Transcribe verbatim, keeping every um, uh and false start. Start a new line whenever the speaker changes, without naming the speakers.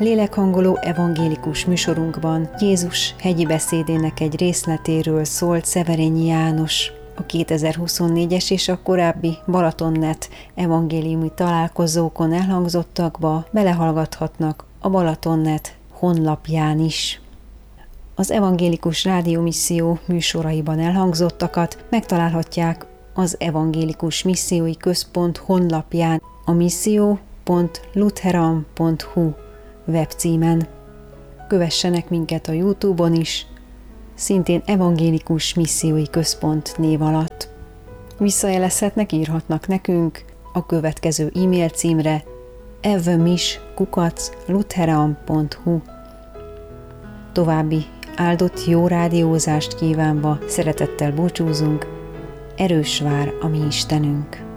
lélekhangoló evangélikus műsorunkban Jézus hegyi beszédének egy részletéről szólt Szeverényi János. A kétezer-huszonnégyes és a korábbi Balatonnet evangéliumi találkozókon elhangzottakba belehallgathatnak a Balatonnet honlapján is. Az Evangélikus Rádiómisszió műsoraiban elhangzottakat megtalálhatják az Evangélikus Missziói Központ honlapján a misszió pont lutheran pont hu webcímen. Kövessenek minket a YouTube-on is, szintén Evangélikus Missziói Központ név alatt. Visszajelezhetnek, írhatnak nekünk a következő e-mail címre evmis kukac lutheran pont hu. További áldott jó rádiózást kívánva szeretettel búcsúzunk, erős vár a mi Istenünk!